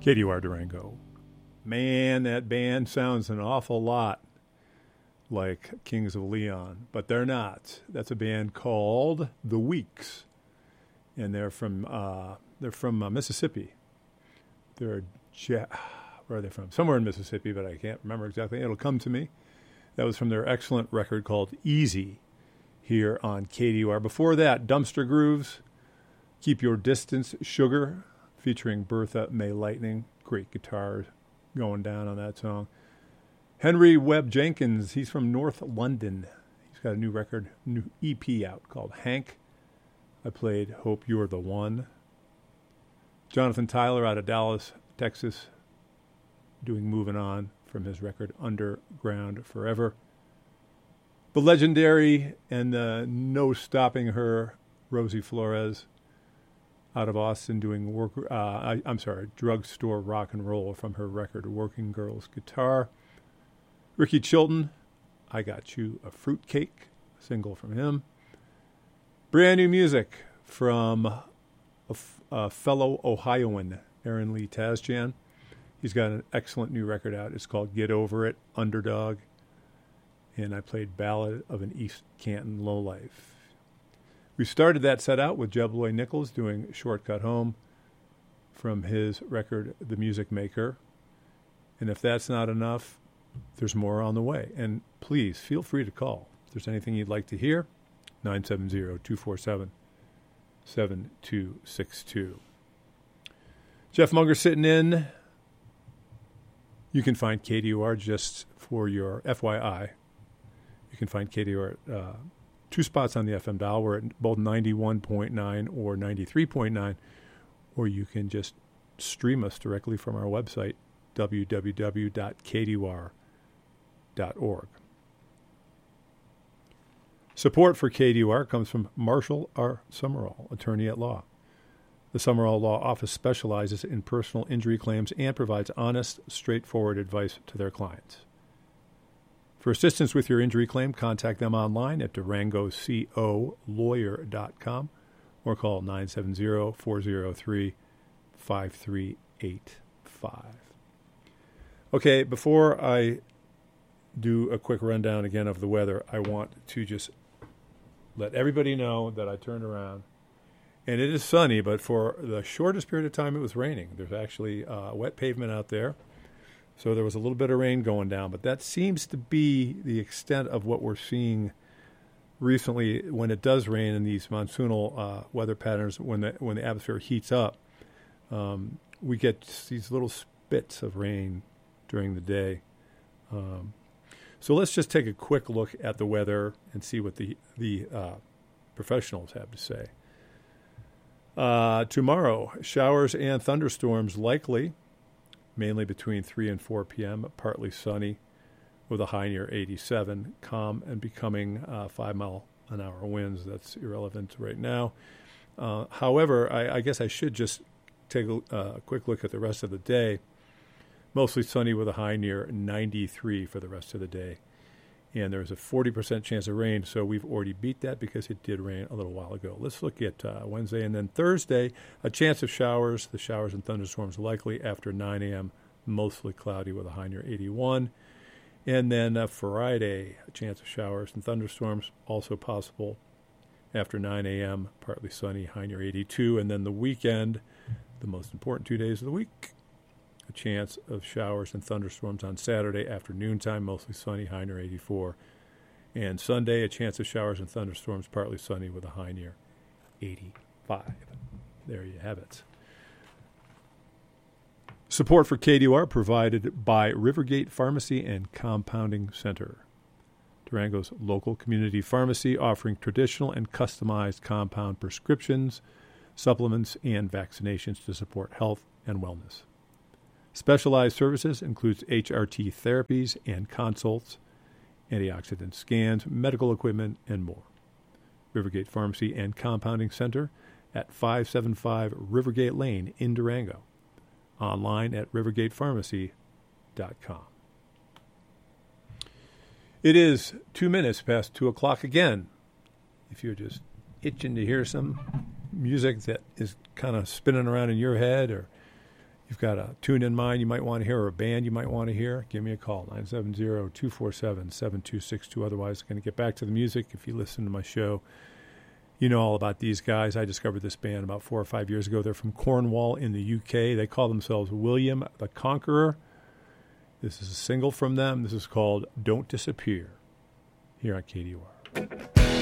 KDUR Durango. Man, that band sounds an awful lot like Kings of Leon, but they're not. That's a band called The Weeks, and they're from Mississippi. Where are they from? Somewhere in Mississippi, but I can't remember exactly. It'll come to me. That was from their excellent record called Easy here on KDUR. Before that, Dumpster Grooves, Keep Your Distance, Sugar, featuring Bertha May Lightning. Great guitar going down on that song. Henry Webb Jenkins, he's from North London. He's got a new record, new EP out called Hank. I played Hope You're the One. Jonathan Tyler out of Dallas, Texas, doing Moving On from his record Underground Forever. The legendary and the no stopping her Rosie Flores out of Austin doing drugstore rock and roll from her record Working Girls Guitar. Ricky Chilton, I Got You a Fruitcake, single from him. Brand new music from a fellow Ohioan, Aaron Lee Tazjan. He's got an excellent new record out. It's called Get Over It, Underdog. And I played Ballad of an East Canton Lowlife. We started that set out with Jeb Lloyd Nichols doing Shortcut Home from his record, The Music Maker. And if that's not enough, there's more on the way. And please, feel free to call. If there's anything you'd like to hear, 970-247-7262. Jeff Munger sitting in. You can find KDUR, just for your FYI. You can find KDUR two spots on the FM dial. We're at both 91.9 or 93.9, or you can just stream us directly from our website, www.kdur.org. Support for KDUR comes from Marshall R. Summerall, attorney at law. The Summerall Law Office specializes in personal injury claims and provides honest, straightforward advice to their clients. For assistance with your injury claim, contact them online at durangocolawyer.com or call 970-403-5385. Okay, before I do a quick rundown again of the weather, I want to just let everybody know that I turned around. And it is sunny, but for the shortest period of time, it was raining. There's actually wet pavement out there. So there was a little bit of rain going down, but that seems to be the extent of what we're seeing recently when it does rain in these monsoonal weather patterns. When the atmosphere heats up, we get these little spits of rain during the day. So let's just take a quick look at the weather and see what the professionals have to say. Tomorrow, showers and thunderstorms likely, mainly between 3 and 4 p.m., partly sunny with a high near 87, calm and becoming 5-mile-an-hour winds. That's irrelevant right now. However, I guess I should just take a quick look at the rest of the day. Mostly sunny with a high near 93 for the rest of the day. And there's a 40% chance of rain, so we've already beat that because it did rain a little while ago. Let's look at Wednesday. And then Thursday, a chance of showers. The showers and thunderstorms likely after 9 a.m., mostly cloudy with a high near 81. And then Friday, a chance of showers and thunderstorms, also possible after 9 a.m., partly sunny, high near 82. And then the weekend, the most important 2 days of the week, a chance of showers and thunderstorms on Saturday after noontime, mostly sunny, high near 84. And Sunday, a chance of showers and thunderstorms, partly sunny with a high near 85. There you have it. Support for KDUR provided by Rivergate Pharmacy and Compounding Center, Durango's local community pharmacy offering traditional and customized compound prescriptions, supplements, and vaccinations to support health and wellness. Specialized services includes HRT therapies and consults, antioxidant scans, medical equipment, and more. Rivergate Pharmacy and Compounding Center at 575 Rivergate Lane in Durango. Online at rivergatepharmacy.com. It is 2 minutes past 2 o'clock again. If you're just itching to hear some music that is kind of spinning around in your head, or you've got a tune in mind you might want to hear or a band you might want to hear, give me a call, 970-247-7262. Otherwise, I'm going to get back to the music. If you listen to my show, you know all about these guys. I discovered this band about 4 or 5 years ago. They're from Cornwall in the UK. They call themselves William the Conqueror. This is a single from them. This is called Don't Disappear here on KDOR.